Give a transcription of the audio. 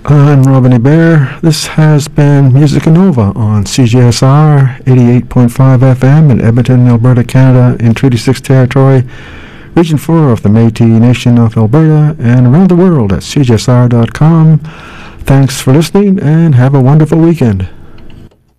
I'm Robin Hebert. This has been Musica Nova on CJSR 88.5 FM in Edmonton, Alberta, Canada, in Treaty 6 territory, Region 4 of the Métis Nation of Alberta, and around the world at cjsr.com. Thanks for listening and have a wonderful weekend.